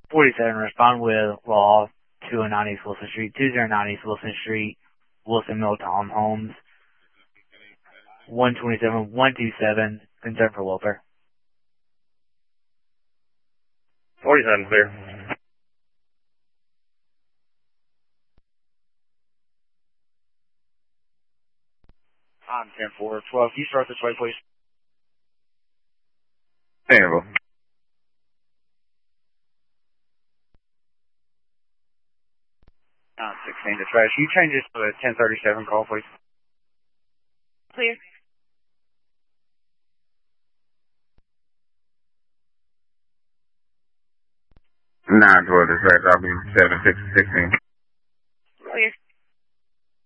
47, respond with law 209 East Wilson Street, 209 East Wilson Street, Wilson Mill Townhomes, 127, 127, concern for welfare. 47, clear. I'm 10-4, 12. Can you start this way, please? Terrible. 16 to trash. You change this to a 1037 call, please. Clear. 912 to trash. I'll be 7, 6, 16.